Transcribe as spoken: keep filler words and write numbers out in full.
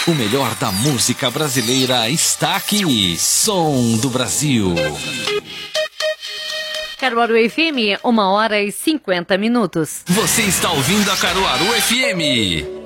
O melhor da música brasileira está aqui. Som do Brasil. Caruaru F M, uma hora e cinquenta minutos. Você está ouvindo a Caruaru F M.